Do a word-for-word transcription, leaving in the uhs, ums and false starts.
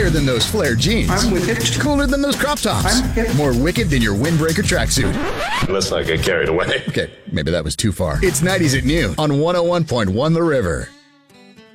Higher than those flared jeans. I'm with it. Cooler than those crop tops. I'm hip. More wicked than your windbreaker tracksuit. Let's not get carried away. Okay, maybe that was too far. It's nineties at noon on one oh one point one The River.